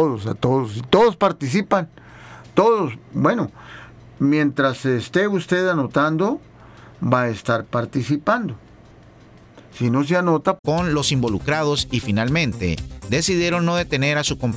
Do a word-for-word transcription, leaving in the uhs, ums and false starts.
todos, a todos. Y todos participan. Todos. Bueno, mientras esté usted anotando, va a estar participando. Si no se anota... Con los involucrados y finalmente decidieron no detener a su compañero